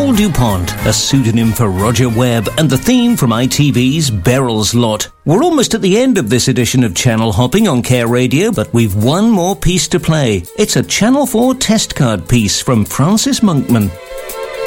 Paul DuPont, a pseudonym for Roger Webb, and the theme from ITV's Beryl's Lot. We're almost at the end of this edition of Channel Hopping on Care Radio, but we've one more piece to play. It's a Channel 4 test card piece from Francis Monkman.